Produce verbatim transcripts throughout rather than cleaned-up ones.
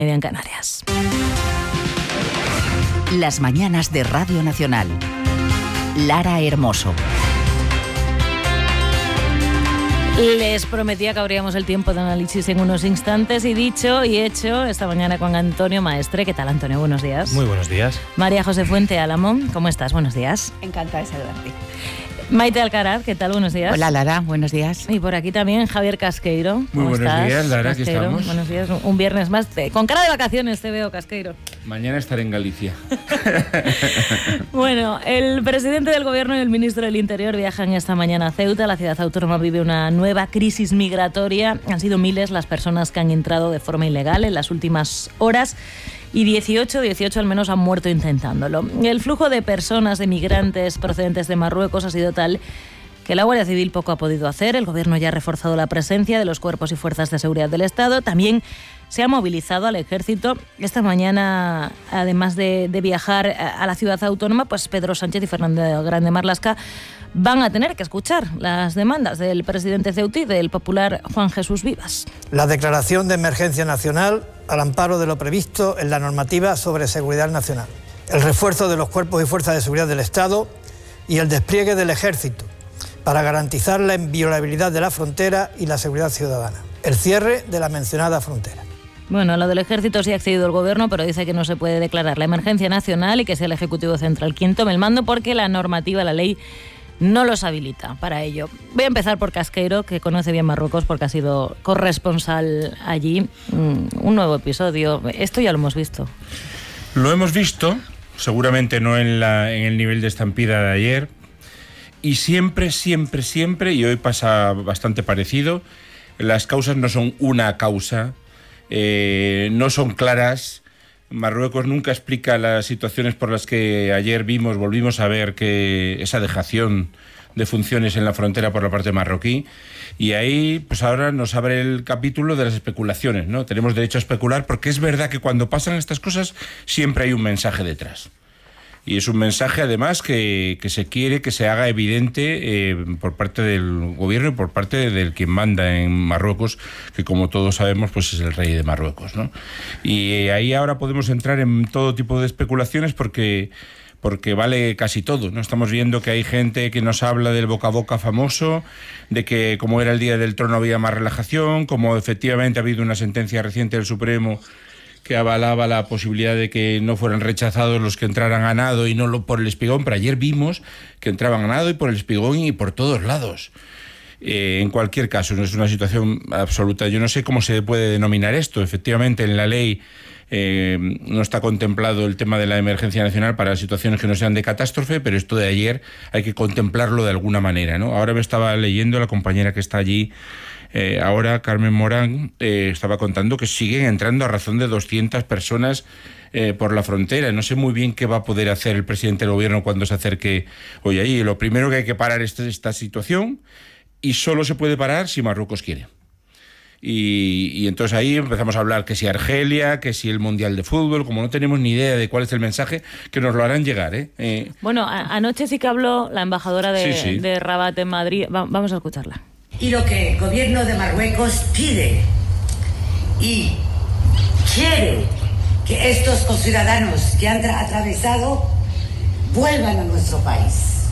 Media en Canarias. Las mañanas de Radio Nacional. Lara Hermoso. Les prometía que abríamos el tiempo de análisis en unos instantes y dicho y hecho esta mañana con Antonio Maestre. ¿Qué tal, Antonio? Buenos días. Muy buenos días. María José Fuente Álamo, ¿cómo estás? Buenos días. Encantada de saludarte. Maite Alcaraz, ¿qué tal? Buenos días. Hola, Lara, buenos días. Y por aquí también Javier Casqueiro. Muy buenos estás, días, Lara, aquí Casqueiro? estamos. Buenos días, un viernes más. Con cara de vacaciones te veo, Casqueiro. Mañana estaré en Galicia. Bueno, el presidente del Gobierno y el ministro del Interior viajan esta mañana a Ceuta. La ciudad autónoma vive una nueva crisis migratoria. Han sido miles las personas que han entrado de forma ilegal en las últimas horas. Y dieciocho, dieciocho al menos han muerto intentándolo. El flujo de personas, de migrantes procedentes de Marruecos ha sido tal que la Guardia Civil poco ha podido hacer. El Gobierno ya ha reforzado la presencia de los cuerpos y fuerzas de seguridad del Estado. También se ha movilizado al Ejército. Esta mañana, además de, de viajar a la ciudad autónoma, pues Pedro Sánchez y Fernando Grande Marlaska van a tener que escuchar las demandas del presidente ceutí, del popular Juan Jesús Vivas. La declaración de emergencia nacional al amparo de lo previsto en la normativa sobre seguridad nacional, el refuerzo de los cuerpos y fuerzas de seguridad del Estado y el despliegue del Ejército para garantizar la inviolabilidad de la frontera y la seguridad ciudadana, el cierre de la mencionada frontera. Bueno, a lo del Ejército sí ha accedido el Gobierno, pero dice que no se puede declarar la emergencia nacional y que sea el Ejecutivo Central quien tome el mando porque la normativa, la ley, no los habilita para ello. Voy a empezar por Casqueiro, que conoce bien Marruecos porque ha sido corresponsal allí. Un nuevo episodio. Esto ya lo hemos visto. Lo hemos visto, seguramente no en, la, en el nivel de estampida de ayer. Y siempre, siempre, siempre, y hoy pasa bastante parecido, las causas no son una causa, eh, no son claras. Marruecos nunca explica las situaciones por las que ayer vimos, volvimos a ver que esa dejación de funciones en la frontera por la parte marroquí, y ahí pues ahora nos abre el capítulo de las especulaciones, ¿no? Tenemos derecho a especular porque es verdad que cuando pasan estas cosas siempre hay un mensaje detrás. Y es un mensaje, además, que, que se quiere que se haga evidente eh, por parte del gobierno y por parte del quien manda en Marruecos, que como todos sabemos, pues es el rey de Marruecos, ¿no? Y eh, ahí ahora podemos entrar en todo tipo de especulaciones porque, porque vale casi todo, ¿no? Estamos viendo que hay gente que nos habla del boca a boca famoso, de que como era el Día del Trono había más relajación, como efectivamente ha habido una sentencia reciente del Supremo que avalaba la posibilidad de que no fueran rechazados los que entraran a nado y no lo por el Espigón, pero ayer vimos que entraban a nado y por el Espigón y por todos lados. Eh, en cualquier caso, no es una situación absoluta. Yo no sé cómo se puede denominar esto. Efectivamente, en la ley eh, no está contemplado el tema de la emergencia nacional para situaciones que no sean de catástrofe, pero esto de ayer hay que contemplarlo de alguna manera, ¿no? Ahora me estaba leyendo la compañera que está allí, Eh, ahora Carmen Morán eh, estaba contando que siguen entrando a razón de doscientas personas eh, por la frontera. No sé muy bien qué va a poder hacer el presidente del gobierno cuando se acerque hoy allí. Lo primero que hay que parar es esta situación, y solo se puede parar si Marruecos quiere. Y, y entonces ahí empezamos a hablar que si Argelia, que si el Mundial de Fútbol, como no tenemos ni idea de cuál es el mensaje, que nos lo harán llegar, ¿eh? eh bueno, a, anoche sí que habló la embajadora de, sí, sí. de Rabat en Madrid. Va, vamos a escucharla. Y lo que el gobierno de Marruecos pide y quiere que estos conciudadanos que han atravesado vuelvan a nuestro país.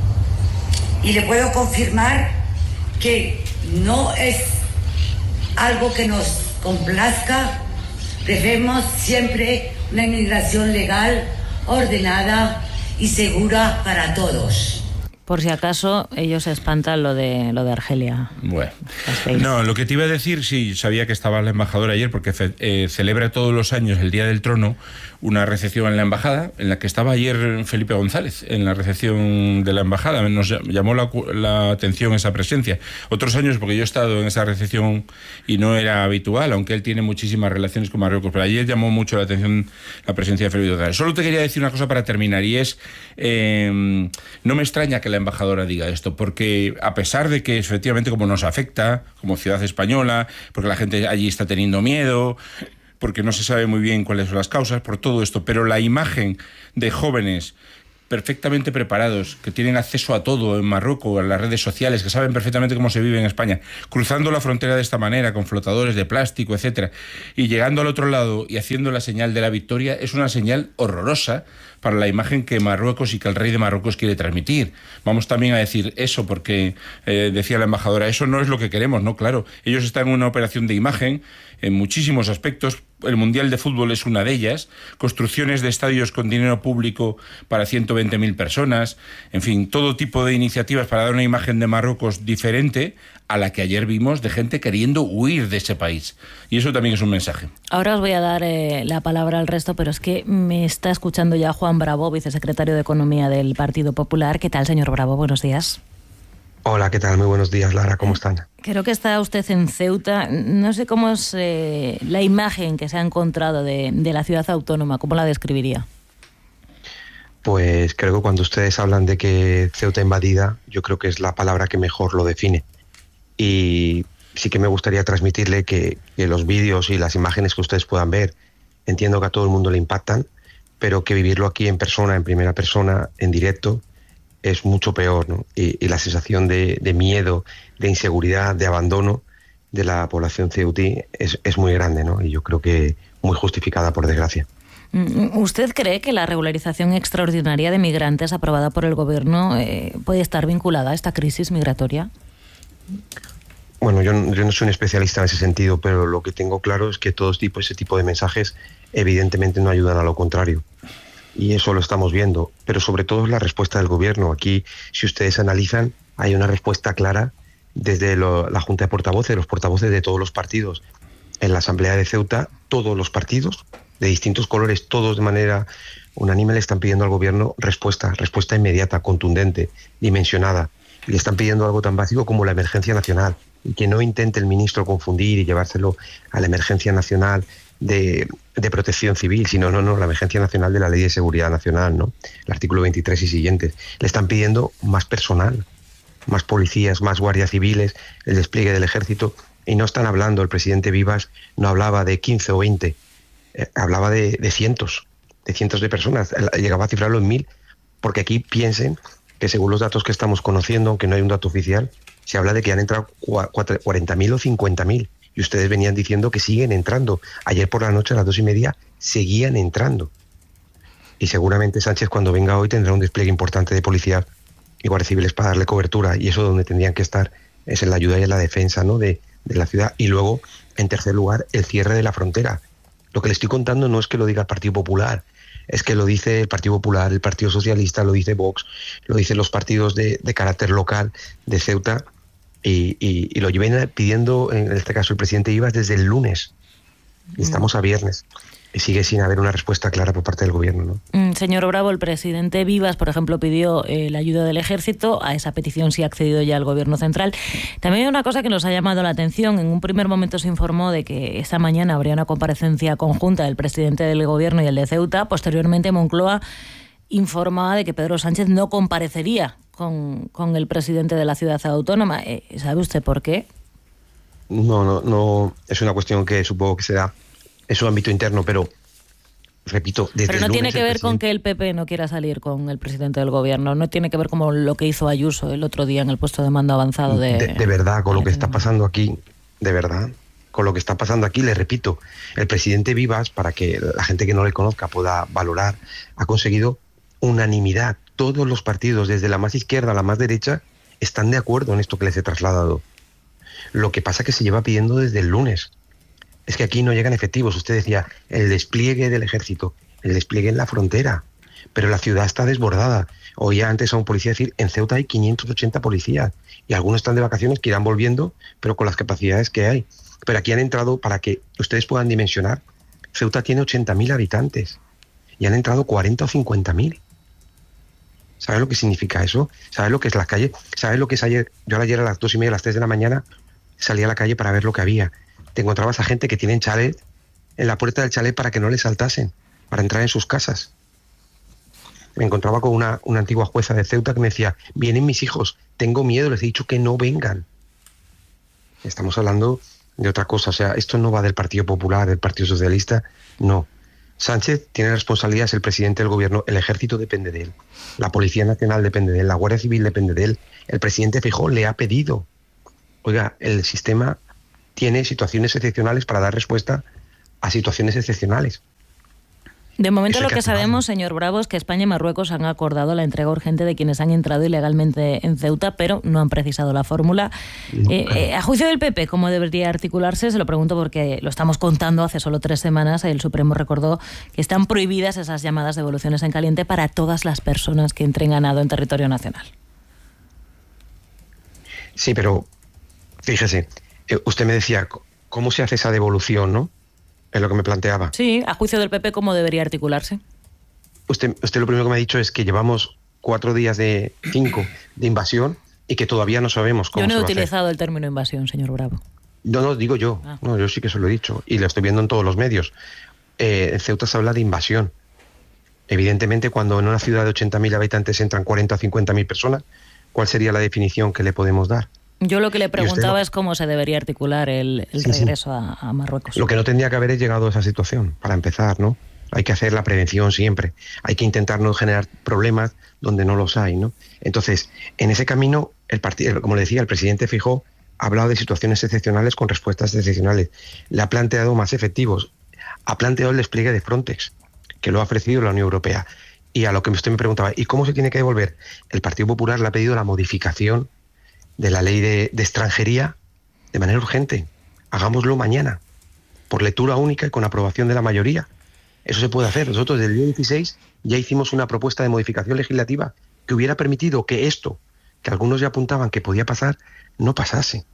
Y le puedo confirmar que no es algo que nos complazca. Debemos siempre una inmigración legal, ordenada y segura para todos. Por si acaso ellos se espantan lo de lo de Argelia. Bueno, no, lo que te iba a decir, sí, sabía que estaba la embajadora ayer porque fe, eh, celebra todos los años el Día del Trono una recepción en la embajada, en la que estaba ayer Felipe González, en la recepción de la embajada. Nos llamó la, la atención esa presencia. Otros años, porque yo he estado en esa recepción y no era habitual, aunque él tiene muchísimas relaciones con Marruecos, pero ayer llamó mucho la atención la presencia de Felipe González. Solo te quería decir una cosa para terminar, y es, eh, no me extraña que la embajadora diga esto, porque a pesar de que efectivamente como nos afecta, como ciudad española, porque la gente allí está teniendo miedo, porque no se sabe muy bien cuáles son las causas, por todo esto, pero la imagen de jóvenes perfectamente preparados, que tienen acceso a todo en Marruecos, en las redes sociales, que saben perfectamente cómo se vive en España, cruzando la frontera de esta manera, con flotadores de plástico, etcétera, y llegando al otro lado y haciendo la señal de la victoria, es una señal horrorosa para la imagen que Marruecos y que el rey de Marruecos quiere transmitir. Vamos también a decir eso, porque eh, decía la embajadora, eso no es lo que queremos, ¿no? Claro, ellos están en una operación de imagen en muchísimos aspectos. El Mundial de Fútbol es una de ellas, construcciones de estadios con dinero público para ciento veinte mil personas, en fin, todo tipo de iniciativas para dar una imagen de Marruecos diferente a la que ayer vimos de gente queriendo huir de ese país. Y eso también es un mensaje. Ahora os voy a dar eh, la palabra al resto, pero es que me está escuchando ya Juan Bravo, vicesecretario de Economía del Partido Popular. ¿Qué tal, señor Bravo? Buenos días. Hola, ¿qué tal? Muy buenos días, Lara. ¿Cómo están? Creo que está usted en Ceuta. No sé cómo es eh, la imagen que se ha encontrado de, de la ciudad autónoma. ¿Cómo la describiría? Pues creo que cuando ustedes hablan de que Ceuta invadida, yo creo que es la palabra que mejor lo define. Y sí que me gustaría transmitirle que, que los vídeos y las imágenes que ustedes puedan ver, entiendo que a todo el mundo le impactan, pero que vivirlo aquí en persona, en primera persona, en directo, es mucho peor, ¿no? Y, y la sensación de, de miedo, de inseguridad, de abandono de la población ceutí es, es muy grande, ¿no? Y yo creo que muy justificada, por desgracia. ¿Usted cree que la regularización extraordinaria de migrantes aprobada por el gobierno eh, puede estar vinculada a esta crisis migratoria? Bueno, yo, yo no soy un especialista en ese sentido, pero lo que tengo claro es que todo tipo, ese tipo de mensajes evidentemente no ayudan a lo contrario. Y eso lo estamos viendo, pero sobre todo es la respuesta del gobierno. Aquí, si ustedes analizan, hay una respuesta clara desde lo, la Junta de Portavoces, los portavoces de todos los partidos. En la Asamblea de Ceuta, todos los partidos, de distintos colores, todos de manera unánime, le están pidiendo al gobierno respuesta, respuesta inmediata, contundente, dimensionada. Y le están pidiendo algo tan básico como la emergencia nacional, y que no intente el ministro confundir y llevárselo a la emergencia nacional de, de protección civil, sino no, no, la emergencia nacional de la Ley de Seguridad Nacional, ¿no? El artículo veintitrés y siguientes. Le están pidiendo más personal, más policías, más guardias civiles, el despliegue del ejército, y no están hablando, el presidente Vivas no hablaba de quince o veinte, eh, hablaba de, de cientos, de cientos de personas, llegaba a cifrarlo en mil, porque aquí piensen que según los datos que estamos conociendo, aunque no hay un dato oficial, se habla de que han entrado cuarenta mil o cincuenta mil, y ustedes venían diciendo que siguen entrando. Ayer por la noche a las dos y media seguían entrando. Y seguramente Sánchez, cuando venga hoy, tendrá un despliegue importante de policías y guardias civiles para darle cobertura, y eso donde tendrían que estar es en la ayuda y en la defensa, ¿no?, de, de la ciudad. Y luego, en tercer lugar, el cierre de la frontera. Lo que le estoy contando no es que lo diga el Partido Popular, es que lo dice el Partido Popular, el Partido Socialista, lo dice Vox, lo dicen los partidos de, de carácter local de Ceuta, y, y, y lo lleven pidiendo, en este caso el presidente Vivas, desde el lunes. Y estamos a viernes. Y sigue sin haber una respuesta clara por parte del gobierno, ¿no? Señor Bravo, el presidente Vivas, por ejemplo, pidió eh, la ayuda del ejército. A esa petición sí ha accedido ya el gobierno central. También hay una cosa que nos ha llamado la atención. En un primer momento se informó de que esta mañana habría una comparecencia conjunta del presidente del gobierno y el de Ceuta. Posteriormente, Moncloa informaba de que Pedro Sánchez no comparecería con, con el presidente de la ciudad autónoma. Eh, ¿Sabe usted por qué? No, no, no. Es una cuestión que supongo que se da en su ámbito interno, pero repito, desde Pero no el tiene lunes que el ver presidente... con que el P P no quiera salir con el presidente del gobierno, no tiene que ver como lo que hizo Ayuso el otro día en el puesto de mando avanzado de... De, de verdad, con lo que está pasando aquí, de verdad, con lo que está pasando aquí, le repito, el presidente Vivas, para que la gente que no le conozca pueda valorar, ha conseguido unanimidad. Todos los partidos, desde la más izquierda a la más derecha, están de acuerdo en esto que les he trasladado. Lo que pasa es que se lleva pidiendo desde el lunes. Es que aquí no llegan efectivos. Usted decía, el despliegue del ejército, el despliegue en la frontera, pero la ciudad está desbordada. Oía antes a un policía decir, en Ceuta hay quinientos ochenta policías, y algunos están de vacaciones que irán volviendo, pero con las capacidades que hay. Pero aquí han entrado, para que ustedes puedan dimensionar, Ceuta tiene ochenta mil habitantes, y han entrado cuarenta o cincuenta mil. ¿Sabes lo que significa eso? ¿Sabes lo que es la calle? ¿Sabes lo que es ayer? Yo ayer a las dos y media, a las tres de la mañana, salí a la calle para ver lo que había. Te encontrabas a gente que tienen chalet en la puerta del chalet para que no les saltasen, para entrar en sus casas. Me encontraba con una, una antigua jueza de Ceuta que me decía, vienen mis hijos, tengo miedo, les he dicho que no vengan. Estamos hablando de otra cosa, o sea, esto no va del Partido Popular, del Partido Socialista, no. Sánchez tiene responsabilidad, es el presidente del gobierno, el ejército depende de él, la Policía Nacional depende de él, la Guardia Civil depende de él, el presidente Feijóo le ha pedido, oiga, el sistema tiene situaciones excepcionales para dar respuesta a situaciones excepcionales. De momento lo que sabemos, señor Bravo, es que España y Marruecos han acordado la entrega urgente de quienes han entrado ilegalmente en Ceuta, pero no han precisado la fórmula. No, eh, eh, a juicio del P P, ¿cómo debería articularse? Se lo pregunto porque lo estamos contando hace solo tres semanas. El Supremo recordó que están prohibidas esas llamadas devoluciones en caliente para todas las personas que entren a nado en territorio nacional. Sí, pero fíjese, eh, usted me decía, ¿cómo se hace esa devolución, no? Es lo que me planteaba. Sí, a juicio del P P, ¿cómo debería articularse? Usted, usted lo primero que me ha dicho es que llevamos cuatro días de cinco de invasión y que todavía no sabemos cómo se va a hacer. Yo no he utilizado el término invasión, señor Bravo. No, no, digo yo. Ah. No, yo sí que se lo he dicho y lo estoy viendo en todos los medios. Eh, en Ceuta se habla de invasión. Evidentemente, cuando en una ciudad de ochenta mil habitantes entran cuarenta o cincuenta mil personas, ¿cuál sería la definición que le podemos dar? Yo lo que le preguntaba no... es cómo se debería articular el, el sí, regreso sí. A, a Marruecos. Lo que no tendría que haber es llegado a esa situación, para empezar, ¿no? Hay que hacer la prevención siempre. Hay que intentar no generar problemas donde no los hay, ¿no? Entonces, en ese camino, el partido, como le decía, el presidente Feijóo ha hablado de situaciones excepcionales con respuestas excepcionales. Le ha planteado más efectivos. Ha planteado el despliegue de Frontex, que lo ha ofrecido la Unión Europea. Y a lo que usted me preguntaba, ¿y cómo se tiene que devolver? El Partido Popular le ha pedido la modificación de la ley de, de extranjería de manera urgente. Hagámoslo mañana, por lectura única y con aprobación de la mayoría. Eso se puede hacer. Nosotros desde el día dieciséis ya hicimos una propuesta de modificación legislativa que hubiera permitido que esto, que algunos ya apuntaban que podía pasar, no pasase.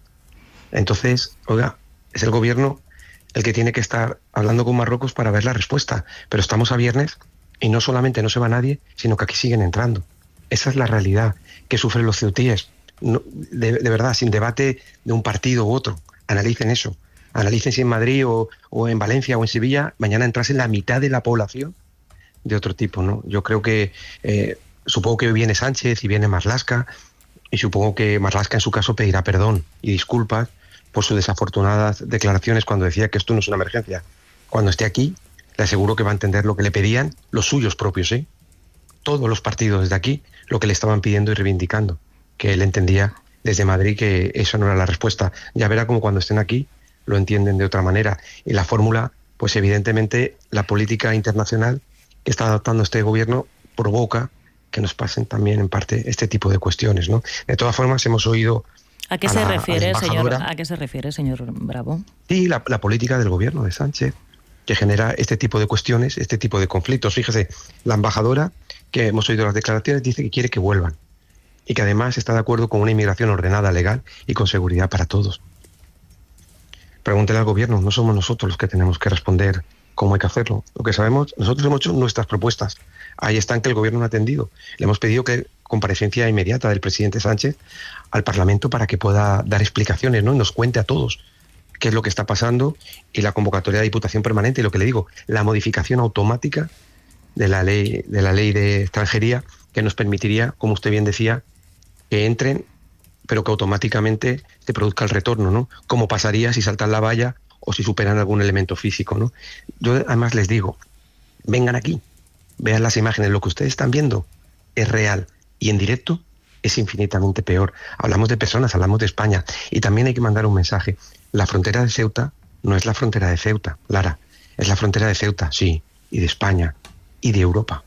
Entonces, oiga, es el gobierno el que tiene que estar hablando con Marruecos para ver la respuesta. Pero estamos a viernes y no solamente no se va nadie, sino que aquí siguen entrando. Esa es la realidad que sufren los ceutíes. No, de, de verdad, sin debate de un partido u otro. Analicen eso. Analicen si en Madrid o, o en Valencia o en Sevilla mañana entrase la mitad de la población de otro tipo, ¿no? Yo creo que eh, supongo que viene Sánchez y viene Marlaska y supongo que Marlaska en su caso pedirá perdón y disculpas por sus desafortunadas declaraciones cuando decía que esto no es una emergencia. Cuando esté aquí, le aseguro que va a entender lo que le pedían los suyos propios, ¿eh? Todos los partidos desde aquí, lo que le estaban pidiendo y reivindicando, que él entendía desde Madrid que eso no era la respuesta. Ya verá como cuando estén aquí lo entienden de otra manera. Y la fórmula, pues evidentemente la política internacional que está adoptando este gobierno provoca que nos pasen también en parte este tipo de cuestiones, ¿no? De todas formas, hemos oído... ¿A qué, a se, la, refiere, a señor, ¿A qué se refiere, señor Bravo? Sí, la, la política del gobierno de Sánchez, que genera este tipo de cuestiones, este tipo de conflictos. Fíjese, la embajadora, que hemos oído las declaraciones, dice que quiere que vuelvan y que además está de acuerdo con una inmigración ordenada, legal y con seguridad para todos. Pregúntele al gobierno, no somos nosotros los que tenemos que responder cómo hay que hacerlo. Lo que sabemos, nosotros hemos hecho nuestras propuestas. Ahí están que el gobierno no ha atendido. Le hemos pedido que comparecencia inmediata del presidente Sánchez al Parlamento para que pueda dar explicaciones, ¿no? Y nos cuente a todos qué es lo que está pasando y la convocatoria de Diputación Permanente. Y lo que le digo, la modificación automática de la ley de la ley de extranjería que nos permitiría, como usted bien decía, que entren, pero que automáticamente se produzca el retorno, ¿no? Como pasaría si saltan la valla o si superan algún elemento físico, ¿no? Yo además les digo, vengan aquí, vean las imágenes, lo que ustedes están viendo es real y en directo es infinitamente peor. Hablamos de personas, hablamos de España y también hay que mandar un mensaje. La frontera de Ceuta no es la frontera de Ceuta, Lara, es la frontera de Ceuta, sí, y de España y de Europa.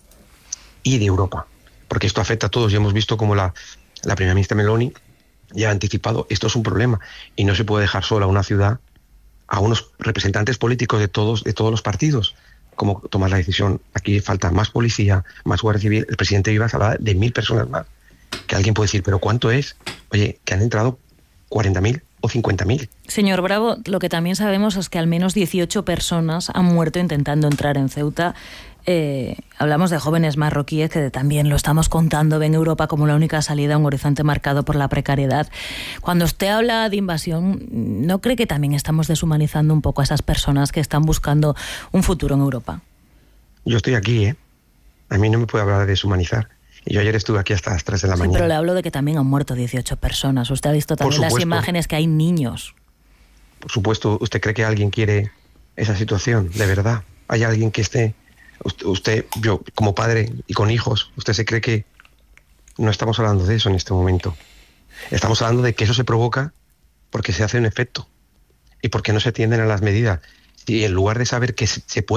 Y de Europa. Porque esto afecta a todos y hemos visto como la, la primera ministra Meloni ya ha anticipado, esto es un problema y no se puede dejar sola una ciudad a unos representantes políticos de todos, de todos los partidos, como tomar la decisión. Aquí falta más policía, más guardia civil. El presidente Vivas hablaba de mil personas más. Que alguien puede decir, ¿pero cuánto es? Oye, que han entrado cuarenta mil o cincuenta mil. Señor Bravo, lo que también sabemos es que al menos dieciocho personas han muerto intentando entrar en Ceuta. Eh, hablamos de jóvenes marroquíes que también lo estamos contando, ven Europa como la única salida a un horizonte marcado por la precariedad. Cuando usted habla de invasión, ¿no cree que también estamos deshumanizando un poco a esas personas que están buscando un futuro en Europa? Yo estoy aquí, ¿eh? A mí no me puede hablar de deshumanizar. Yo ayer estuve aquí hasta las tres de la sí, mañana. Pero le hablo de que también han muerto dieciocho personas. Usted ha visto también las imágenes que hay niños. Por supuesto, ¿usted cree que alguien quiere esa situación? De verdad. hay alguien que esté, usted, usted, yo como padre y con hijos, ¿usted se cree que no estamos hablando de eso en este momento? Estamos hablando de que eso se provoca porque se hace un efecto y porque no se tienden a las medidas. Y en lugar de saber que se puede